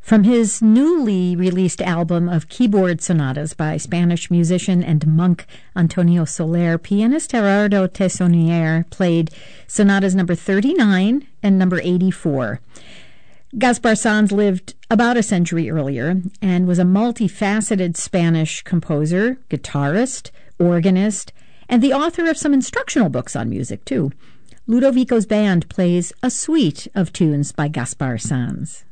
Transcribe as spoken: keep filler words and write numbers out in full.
From his newly released album of keyboard sonatas by Spanish musician and monk Antonio Soler, pianist Gerardo Tessonier played sonatas number thirty-nine and number eighty-four. Gaspar Sanz lived about a century earlier and was a multifaceted Spanish composer, guitarist, organist, and the author of some instructional books on music, too. Ludovico's band plays a suite of tunes by Gaspar Sanz.